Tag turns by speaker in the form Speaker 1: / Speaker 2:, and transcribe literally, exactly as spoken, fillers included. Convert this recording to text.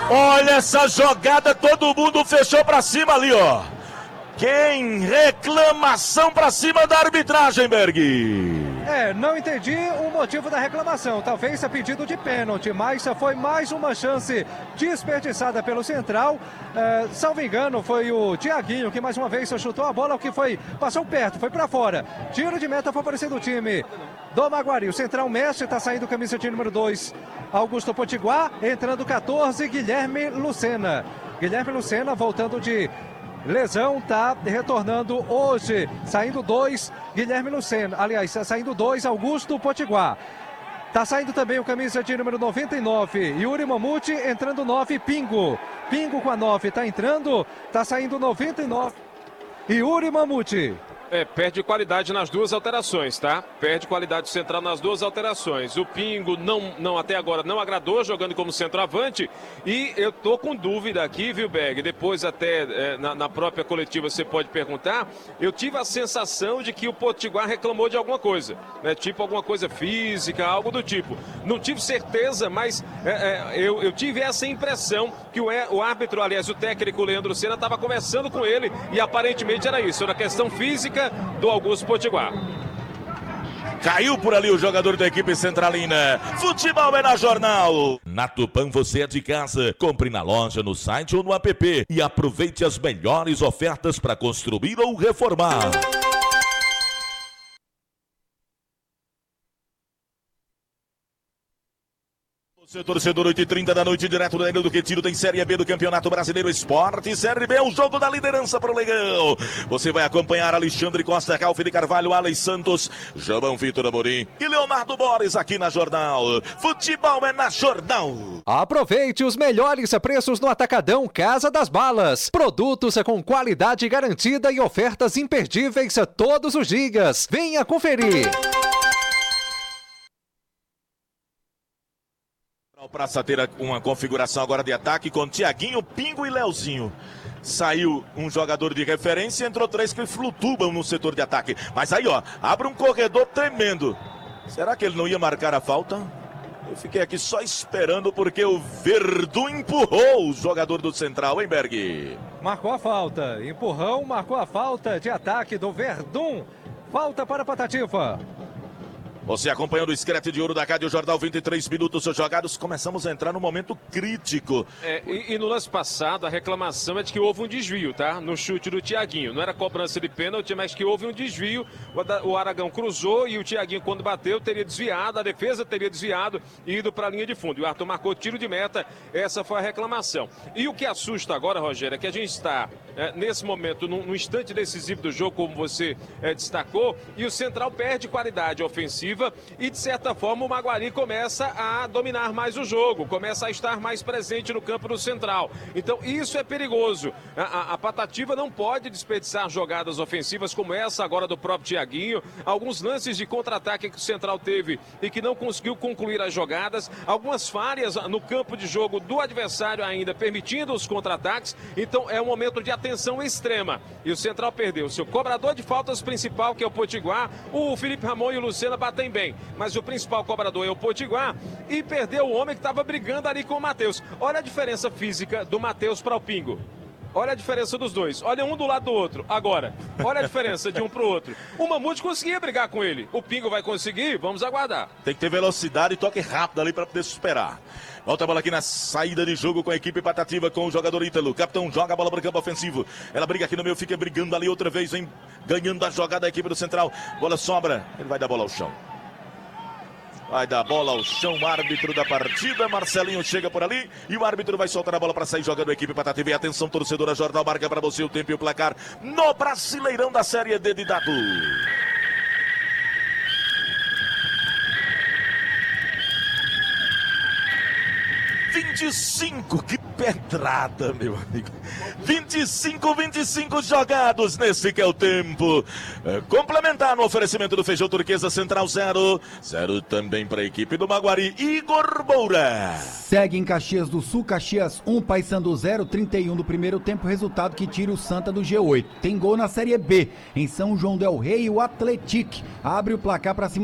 Speaker 1: Olha essa jogada, todo mundo fechou pra cima ali, ó. Quem? Reclamação pra cima da arbitragem, Berg.
Speaker 2: É, não entendi o motivo da reclamação. Talvez a pedido de pênalti, mas foi mais uma chance desperdiçada pelo Central. É, salvo engano, foi o Thiaguinho que mais uma vez chutou a bola, o que foi, passou perto, foi pra fora. Tiro de meta favorecendo o time do Maguari. O Central mexe, tá saindo camisa de número dois, Augusto Potiguar. Entrando catorze, Guilherme Lucena. Guilherme Lucena voltando de lesão, tá retornando hoje, saindo dois, Guilherme Lucena, aliás, saindo dois, Augusto Potiguar. Tá saindo também o camisa de número noventa e nove, Yuri Mamute, entrando nove, Pingo. Pingo com a nove, tá entrando, tá saindo noventa e nove, Yuri Mamute.
Speaker 3: É, perde qualidade nas duas alterações, tá? Perde qualidade central nas duas alterações. O Pingo não, não até agora não agradou jogando como centroavante. E eu tô com dúvida aqui, viu, Berg? Depois até é, na, na própria coletiva você pode perguntar. Eu tive a sensação de que o Potiguar reclamou de alguma coisa, né? Tipo alguma coisa física, algo do tipo. Não tive certeza, mas é, é, eu, eu tive essa impressão que o, o árbitro, aliás, o técnico Leandro Senna estava conversando com ele e aparentemente era isso, era questão física do Augusto Potiguar.
Speaker 1: Caiu por ali o jogador da equipe centralina. Futebol é na Jornal. Na Tupã você é de casa. Compre na loja, no site ou no app e aproveite as melhores ofertas para construir ou reformar. Você, torcedor, oito e trinta da noite, direto da Ilha do Retiro, tem Série B do Campeonato Brasileiro Esporte. Série B é o jogo da liderança pro Leão. Você vai acompanhar Alexandre Costa, Ralf de Carvalho, Alex Santos, João Vitor Amorim e Leonardo Borges aqui na Jornal. Futebol é na Jornal.
Speaker 2: Aproveite os melhores preços no Atacadão Casa das Balas. Produtos com qualidade garantida e ofertas imperdíveis todos os dias. Venha conferir.
Speaker 1: Praça ter uma configuração agora de ataque com Thiaguinho, Pingo e Leozinho. Saiu um jogador de referência e entrou três que flutuam no setor de ataque. Mas aí, ó, abre um corredor tremendo. Será que ele não ia marcar a falta? Eu fiquei aqui só esperando porque o Verdun empurrou o jogador do Central, hein, Berg?
Speaker 2: Marcou a falta, empurrão, marcou a falta de ataque do Verdun. Falta para a Patativa.
Speaker 1: Você acompanhando o Escrete de Ouro da Rádio Jornal, vinte e três minutos jogados, começamos a entrar no momento crítico.
Speaker 3: É, e, e no lance passado, a reclamação é de que houve um desvio, tá? No chute do Thiaguinho. Não era cobrança de pênalti, mas que houve um desvio. O, o Aragão cruzou e o Thiaguinho, quando bateu, teria desviado, a defesa teria desviado e ido para a linha de fundo. E o Arthur marcou tiro de meta, essa foi a reclamação. E o que assusta agora, Rogério, é que a gente está, é, nesse momento, num, num instante decisivo do jogo, como você é, destacou, e o Central perde qualidade ofensiva. E de certa forma o Maguari começa a dominar mais o jogo, começa a estar mais presente no campo do Central. Então isso é perigoso. A, a, a Patativa não pode desperdiçar jogadas ofensivas como essa agora do próprio Thiaguinho. Alguns lances de contra-ataque que o Central teve e que não conseguiu concluir as jogadas. Algumas falhas no campo de jogo do adversário ainda, permitindo os contra-ataques. Então é um momento de atenção extrema. E o Central perdeu seu cobrador de faltas principal, que é o Potiguar. O Felipe Ramon e o Lucena batem bem, mas o principal cobrador é o Potiguar, e perdeu o homem que estava brigando ali com o Matheus. Olha a diferença física do Matheus para o Pingo. Olha a diferença dos dois. Olha um do lado do outro. Agora, olha a diferença de um para o outro. O Mamute conseguia brigar com ele. O Pingo vai conseguir? Vamos aguardar.
Speaker 1: Tem que ter velocidade e toque rápido ali para poder superar. Volta a bola aqui na saída de jogo com a equipe Patativa, com o jogador Ítalo. Capitão joga a bola para o campo ofensivo. Ela briga aqui no meio, fica brigando ali outra vez, vem ganhando a jogada da equipe do Central. Bola sobra, ele vai dar bola ao chão. Vai dar bola ao chão, o árbitro da partida, Marcelinho chega por ali e o árbitro vai soltar a bola para sair jogando a equipe Patativa. E atenção, torcedora, Jornal marca para você o tempo e o placar no Brasileirão da Série D de Dado. vinte e cinco, que pedrada, meu amigo. vinte e cinco, vinte e cinco jogados nesse que é o tempo. É, complementar no oferecimento do Feijão Turquesa, Central zero. Zero também para a equipe do Maguari, Igor Moura.
Speaker 4: Segue em Caxias do Sul, Caxias um, Paysandu zero, trinta e um do primeiro tempo, resultado que tira o Santa do G oito. Tem gol na Série B, em São João del Rei, o Atlético abre o placar para cima